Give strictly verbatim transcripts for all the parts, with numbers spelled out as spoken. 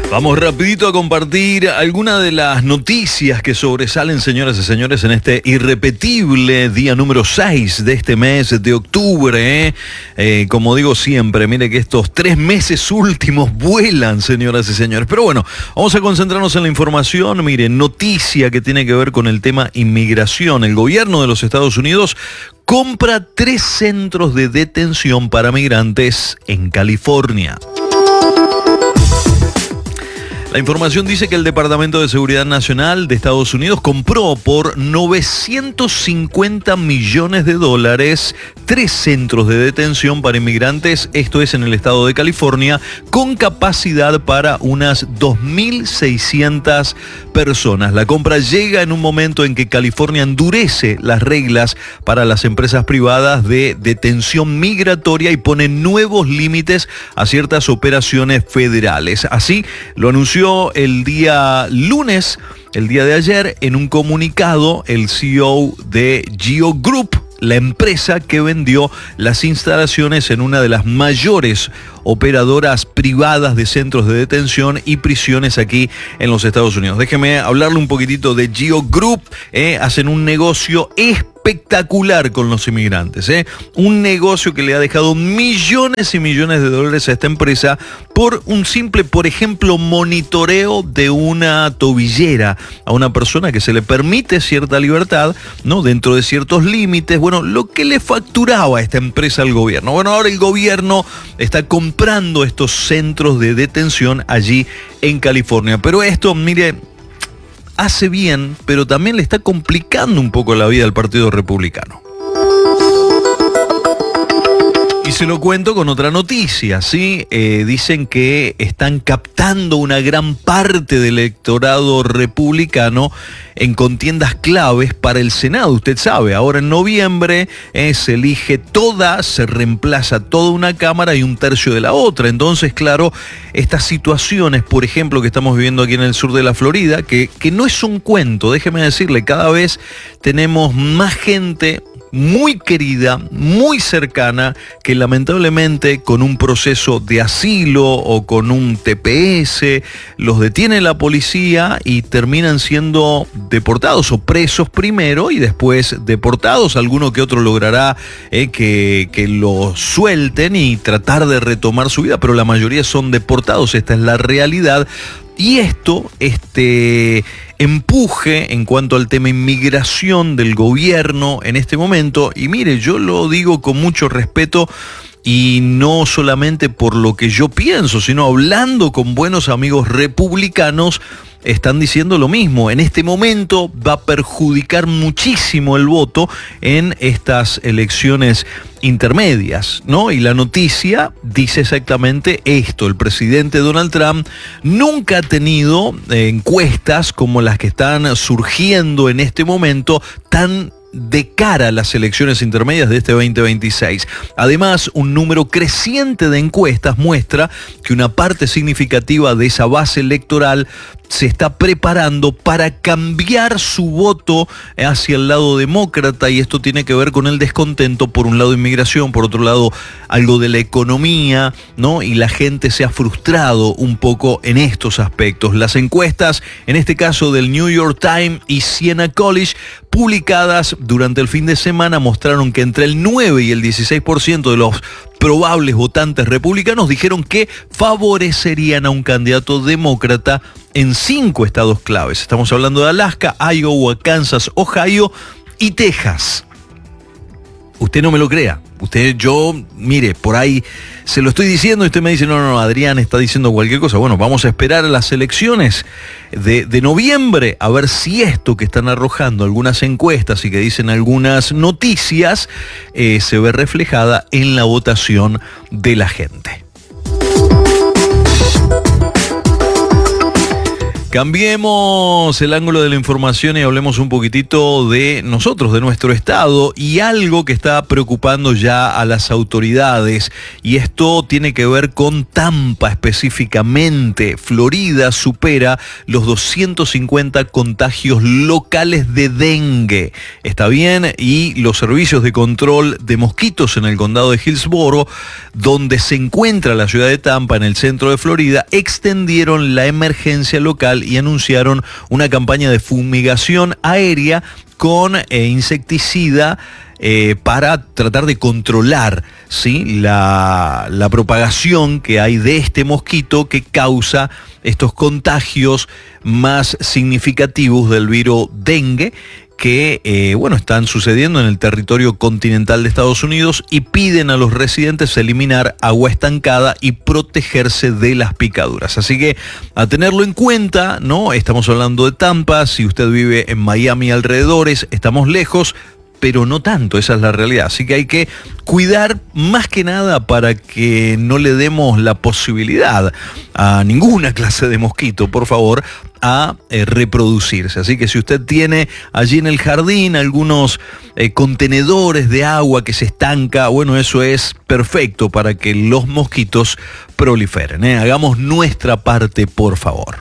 Vamos rapidito a compartir algunas de las noticias que sobresalen, señoras y señores, en este irrepetible día número seis de este mes de octubre. ¿eh? Eh, como digo siempre, mire que estos tres meses últimos vuelan, señoras y señores. Pero bueno, vamos a concentrarnos en la información. Mire, noticia que tiene que ver con el tema inmigración. El gobierno de los Estados Unidos compra tres centros de detención para migrantes en California. La información dice que el Departamento de Seguridad Nacional de Estados Unidos compró por novecientos cincuenta millones de dólares tres centros de detención para inmigrantes, esto es en el estado de California, con capacidad para unas dos mil seiscientas personas. La compra llega en un momento en que California endurece las reglas para las empresas privadas de detención migratoria y pone nuevos límites a ciertas operaciones federales. Así lo anunció el día lunes, el día de ayer, en un comunicado, el C E O de Geo Group, la empresa que vendió las instalaciones en una de las mayores operadoras privadas de centros de detención y prisiones aquí en los Estados Unidos. Déjeme hablarle un poquitito de Geo Group. Eh, hacen un negocio espectacular con los inmigrantes. Eh. Un negocio que le ha dejado millones y millones de dólares a esta empresa por un simple, por ejemplo, monitoreo de una tobillera a una persona que se le permite cierta libertad, ¿no? Dentro de ciertos límites. Bueno, lo que le facturaba a esta empresa al gobierno. Bueno, ahora el gobierno está comprando estos centros de detención allí en California. Pero esto, mire, hace bien, pero también le está complicando un poco la vida al Partido Republicano. Y se lo cuento con otra noticia, ¿sí? Eh, dicen que están captando una gran parte del electorado republicano en contiendas claves para el Senado. Usted sabe, ahora en noviembre eh, se elige toda, se reemplaza toda una cámara y un tercio de la otra. Entonces, claro, estas situaciones, por ejemplo, que estamos viviendo aquí en el sur de la Florida, que, que no es un cuento, déjeme decirle, cada vez tenemos más gente muy querida, muy cercana, que lamentablemente con un proceso de asilo o con un T P S los detiene la policía y terminan siendo deportados o presos primero y después deportados. Alguno que otro logrará eh, que, que lo suelten y tratar de retomar su vida, pero la mayoría son deportados. Esta es la realidad. Y esto, este empuje en cuanto al tema inmigración del gobierno en este momento, y mire, yo lo digo con mucho respeto y no solamente por lo que yo pienso, sino hablando con buenos amigos republicanos, están diciendo lo mismo. En este momento va a perjudicar muchísimo el voto en estas elecciones intermedias, ¿no? Y la noticia dice exactamente esto. El presidente Donald Trump nunca ha tenido eh, encuestas como las que están surgiendo en este momento tan de cara a las elecciones intermedias de este veinte veintiséis. Además, un número creciente de encuestas muestra que una parte significativa de esa base electoral se está preparando para cambiar su voto hacia el lado demócrata, y esto tiene que ver con el descontento, por un lado inmigración, por otro lado algo de la economía, ¿no? Y la gente se ha frustrado un poco en estos aspectos. Las encuestas, en este caso del New York Times y Siena College, publicadas durante el fin de semana, mostraron que entre el nueve y el dieciséis por ciento de los probables votantes republicanos dijeron que favorecerían a un candidato demócrata en cinco estados claves. Estamos hablando de Alaska, Iowa, Kansas, Ohio y Texas. Usted no me lo crea. Usted, yo, mire, por ahí se lo estoy diciendo y usted me dice, no, no, no, Adrián está diciendo cualquier cosa. Bueno, vamos a esperar a las elecciones de, de noviembre a ver si esto que están arrojando algunas encuestas y que dicen algunas noticias eh, se ve reflejada en la votación de la gente. Cambiemos el ángulo de la información y hablemos un poquitito de nosotros, de nuestro estado, y algo que está preocupando ya a las autoridades, y esto tiene que ver con Tampa específicamente. Florida supera los doscientos cincuenta contagios locales de dengue. Está bien, y los servicios de control de mosquitos en el condado de Hillsborough, donde se encuentra la ciudad de Tampa, en el centro de Florida, extendieron la emergencia local y anunciaron una campaña de fumigación aérea con eh, insecticida eh, para tratar de controlar, ¿sí?, la, la propagación que hay de este mosquito que causa estos contagios más significativos del virus dengue, que eh, bueno, están sucediendo en el territorio continental de Estados Unidos, y piden a los residentes eliminar agua estancada y protegerse de las picaduras. Así que a tenerlo en cuenta, ¿no? Estamos hablando de Tampa. Si usted vive en Miami y alrededores, estamos lejos, pero no tanto, esa es la realidad. Así que hay que cuidar más que nada para que no le demos la posibilidad a ninguna clase de mosquito, por favor, a eh, reproducirse. Así que si usted tiene allí en el jardín algunos eh, contenedores de agua que se estanca, bueno, eso es perfecto para que los mosquitos proliferen, ¿eh? Hagamos nuestra parte, por favor.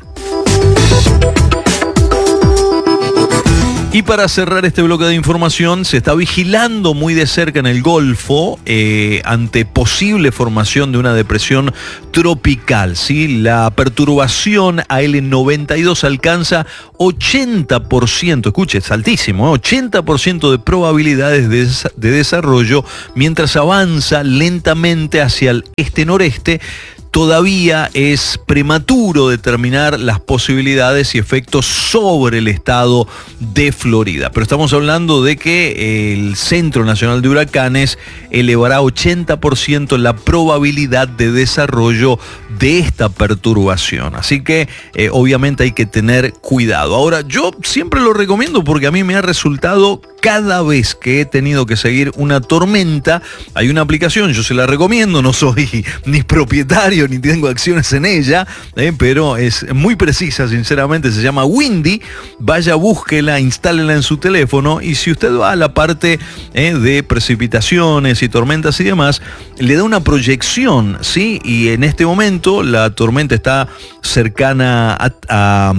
Y para cerrar este bloque de información, se está vigilando muy de cerca en el Golfo eh, ante posible formación de una depresión tropical, ¿sí? La perturbación A L noventa y dos alcanza ochenta por ciento, escuche, es altísimo, ¿eh? ochenta por ciento de probabilidades de, des- de desarrollo mientras avanza lentamente hacia el este-noreste. Todavía es prematuro determinar las posibilidades y efectos sobre el estado de Florida, pero estamos hablando de que el Centro Nacional de Huracanes elevará ochenta por ciento la probabilidad de desarrollo de esta perturbación. Así que eh, obviamente hay que tener cuidado. Ahora, yo siempre lo recomiendo porque a mí me ha resultado, cada vez que he tenido que seguir una tormenta, hay una aplicación, yo se la recomiendo, no soy ni propietario ni tengo acciones en ella, eh, pero es muy precisa, sinceramente, se llama Windy. Vaya, búsquela, instálela en su teléfono, y si usted va a la parte eh, de precipitaciones y tormentas y demás, le da una proyección, ¿sí? Y en este momento la tormenta está cercana a... a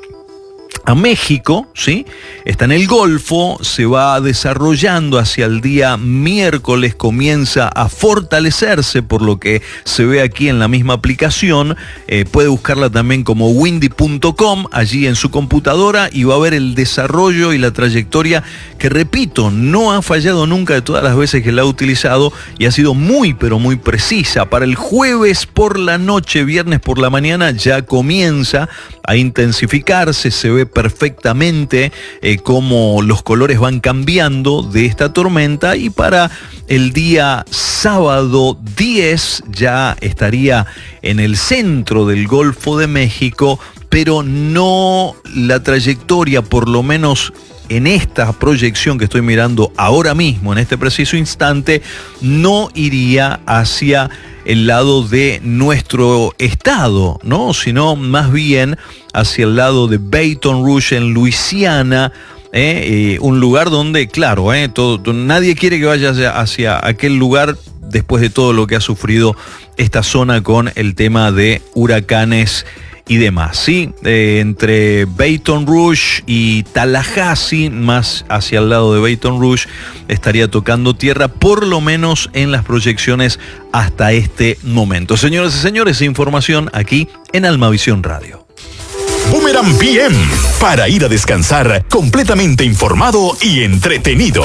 a México, ¿sí? Está en el Golfo, se va desarrollando hacia el día miércoles, comienza a fortalecerse, por lo que se ve aquí en la misma aplicación. Eh, puede buscarla también como windy punto com allí en su computadora, y va a ver el desarrollo y la trayectoria que, repito, no ha fallado nunca de todas las veces que la ha utilizado, y ha sido muy pero muy precisa. Para el jueves por la noche, viernes por la mañana, ya comienza a intensificarse, se ve perfectamente eh, cómo los colores van cambiando de esta tormenta, y para el día sábado diez ya estaría en el centro del Golfo de México, pero no la trayectoria, por lo menos en esta proyección que estoy mirando ahora mismo, en este preciso instante, no iría hacia el lado de nuestro estado, ¿no? Sino más bien hacia el lado de Baton Rouge, en Luisiana, eh, eh, un lugar donde, claro, eh, todo, nadie quiere que vaya hacia, hacia aquel lugar después de todo lo que ha sufrido esta zona con el tema de huracanes y demás, ¿sí? Eh, entre Baton Rouge y Tallahassee, más hacia el lado de Baton Rouge, estaría tocando tierra, por lo menos en las proyecciones hasta este momento. Señoras y señores, información aquí en Almavisión Radio. Boomerang P M, para ir a descansar completamente informado y entretenido.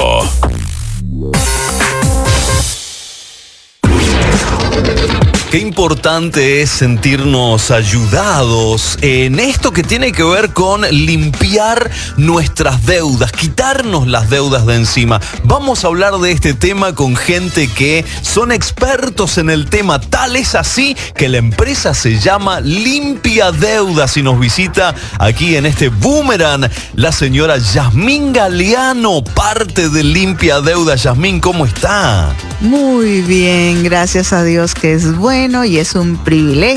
Qué importante es sentirnos ayudados en esto que tiene que ver con limpiar nuestras deudas, quitarnos las deudas de encima. Vamos a hablar de este tema con gente que son expertos en el tema. Tal es así que la empresa se llama Limpia Deudas, y nos visita aquí en este Boomerang la señora Yasmín Galeano, parte de Limpia Deudas. Yasmín, ¿cómo está? Muy bien, gracias a Dios, que es bueno y es un privilegio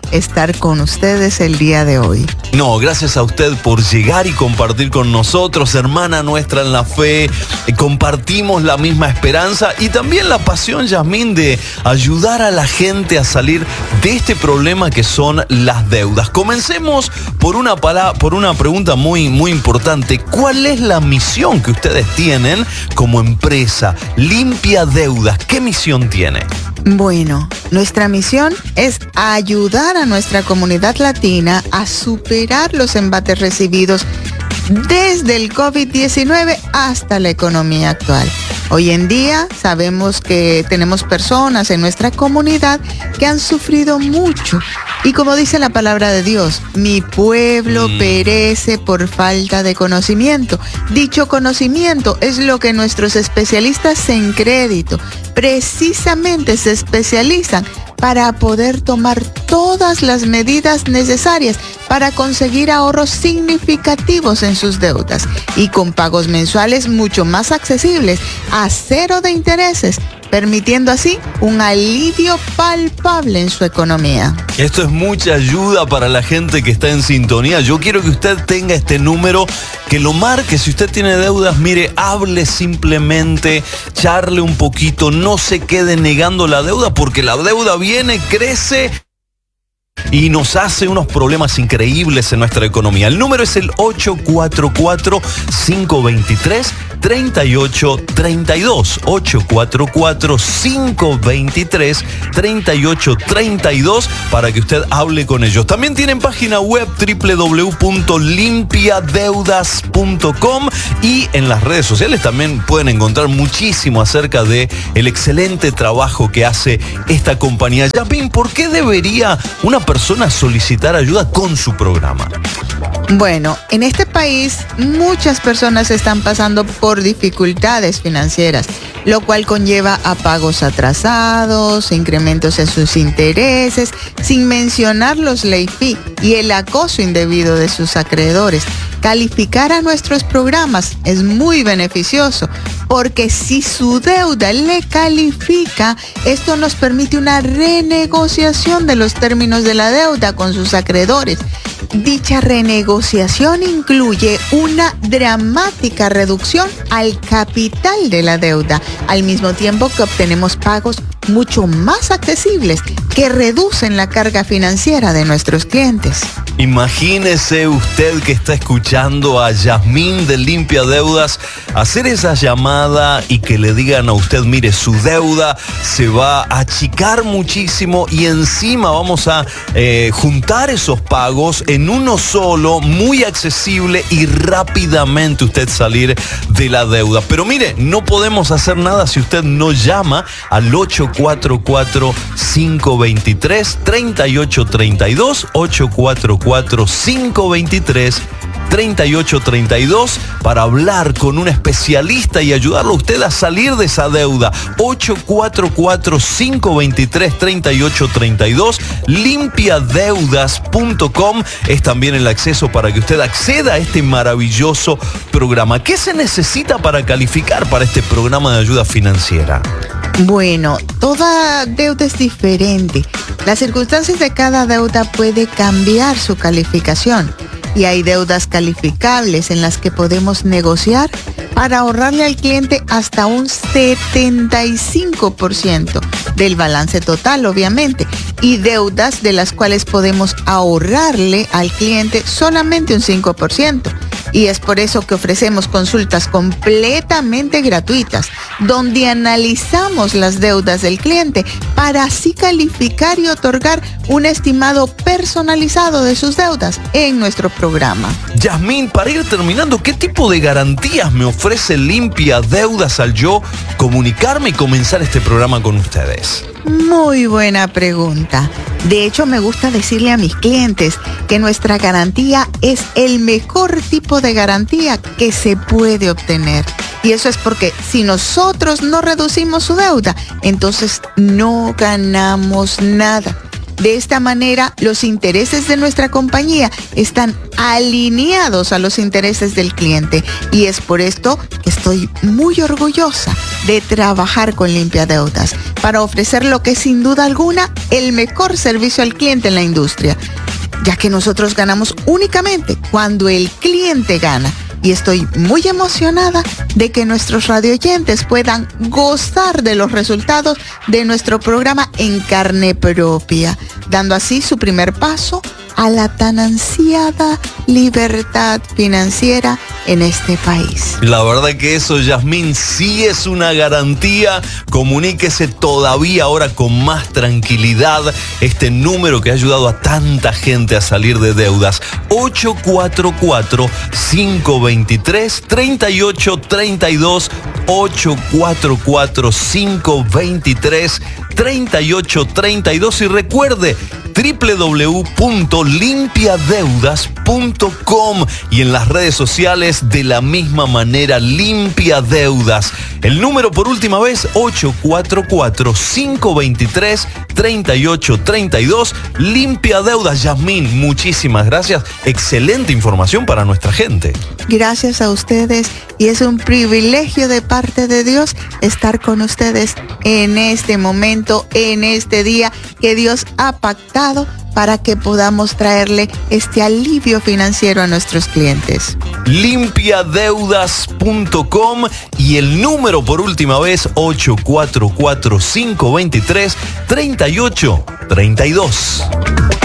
estar con ustedes el día de hoy. No, gracias a usted por llegar y compartir con nosotros, hermana nuestra en la fe. Eh, compartimos la misma esperanza y también la pasión, Yasmín, de ayudar a la gente a salir de este problema que son las deudas. Comencemos por una palabra, por una pregunta muy, muy importante. ¿Cuál es la misión que ustedes tienen como empresa Limpia Deudas? ¿Qué misión tiene? Bueno, nuestra misión es ayudar a nuestra comunidad latina a superar los embates recibidos desde el COVID diecinueve hasta la economía actual. Hoy en día sabemos que tenemos personas en nuestra comunidad que han sufrido mucho. Y como dice la palabra de Dios, mi pueblo mm. perece por falta de conocimiento. Dicho conocimiento es lo que nuestros especialistas en crédito precisamente se especializan para poder tomar todas las medidas necesarias para conseguir ahorros significativos en sus deudas y con pagos mensuales mucho más accesibles a cero de intereses, permitiendo así un alivio palpable en su economía. Esto es mucha ayuda para la gente que está en sintonía. Yo quiero que usted tenga este número, que lo marque. Si usted tiene deudas, mire, hable simplemente, charle un poquito, no se quede negando la deuda, porque la deuda viene, crece y nos hace unos problemas increíbles en nuestra economía. El número es el ocho cuatro cuatro, cinco dos tres, tres ocho tres dos. ocho cuatro cuatro, cinco dos tres, tres ocho tres dos para que usted hable con ellos. También tienen página web doble u doble u doble u punto limpia deudas punto com y en las redes sociales también pueden encontrar muchísimo acerca de el excelente trabajo que hace esta compañía. Yasmín, ¿por qué debería una persona solicitar ayuda con su programa? Bueno, en este país muchas personas están pasando por dificultades financieras, lo cual conlleva a pagos atrasados, incrementos en sus intereses, sin mencionar los late fee y el acoso indebido de sus acreedores. Calificar a nuestros programas es muy beneficioso porque si su deuda le califica, esto nos permite una renegociación de los términos de la deuda con sus acreedores. Dicha renegociación incluye una dramática reducción al capital de la deuda, al mismo tiempo que obtenemos pagos mucho más accesibles que reducen la carga financiera de nuestros clientes. Imagínese usted que está escuchando a Yasmín de Limpia Deudas hacer esa llamada y que le digan a usted, mire, su deuda se va a achicar muchísimo y encima vamos a eh, juntar esos pagos en uno solo, muy accesible y rápidamente usted salir de la deuda. Pero mire, no podemos hacer nada si usted no llama al ocho cuatro cuatro, cinco dos tres, tres ocho tres dos, ocho cuatro cuatro, cinco dos tres, tres ocho tres dos para hablar con un especialista y ayudarlo a usted a salir de esa deuda. ocho cuatro cuatro, cinco dos tres, tres ocho tres dos. limpia deudas punto com es también el acceso para que usted acceda a este maravilloso programa. ¿Qué se necesita para calificar para este programa de ayuda financiera? Bueno, toda deuda es diferente. Las circunstancias de cada deuda puede cambiar su calificación. Y hay deudas calificables en las que podemos negociar para ahorrarle al cliente hasta un setenta y cinco por ciento del balance total, obviamente. Y deudas de las cuales podemos ahorrarle al cliente solamente un cinco por ciento. Y es por eso que ofrecemos consultas completamente gratuitas, donde analizamos las deudas del cliente para así calificar y otorgar un estimado personalizado de sus deudas en nuestro programa. Yasmín, para ir terminando, ¿qué tipo de garantías me ofrece Limpia Deudas al yo comunicarme y comenzar este programa con ustedes? Muy buena pregunta. De hecho, me gusta decirle a mis clientes que nuestra garantía es el mejor tipo de garantía que se puede obtener. Y eso es porque si nosotros no reducimos su deuda, entonces no ganamos nada. De esta manera, los intereses de nuestra compañía están alineados a los intereses del cliente. Y es por esto que estoy muy orgullosa de trabajar con Limpia Deudas, para ofrecer lo que es sin duda alguna el mejor servicio al cliente en la industria, ya que nosotros ganamos únicamente cuando el cliente gana. Y estoy muy emocionada de que nuestros radioyentes puedan gozar de los resultados de nuestro programa en carne propia, dando así su primer paso a la tan ansiada libertad financiera en este país. La verdad que eso, Yasmín, sí es una garantía. Comuníquese todavía ahora con más tranquilidad. Este número que ha ayudado a tanta gente a salir de deudas. ocho cuatro cuatro, cinco dos tres, tres ocho tres dos. ocho cuatro cuatro, cinco dos tres, tres ocho tres dos. Y recuerde, doble u doble u doble u punto limpia deudas punto com, y en las redes sociales de la misma manera, Limpia Deudas. El número por última vez, ocho cuatro cuatro, cinco dos tres, tres ocho tres dos. Limpia Deudas. Yasmín, muchísimas gracias. Excelente información para nuestra gente. Gracias a ustedes, y es un privilegio de parte de Dios estar con ustedes en este momento, en este día que Dios ha pactado para que podamos traerle este alivio financiero a nuestros clientes. limpia deudas punto com, y el número por última vez, ocho cuatro cuatro, cinco dos tres, tres ocho tres dos.